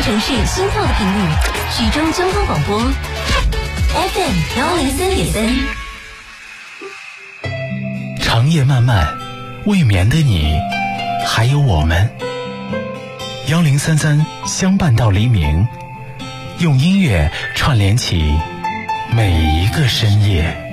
城市心跳的频率，徐州交通广播 FM103.3。 长夜漫漫，未眠的你，还有我们。1033相伴到黎明，用音乐串联起每一个深夜。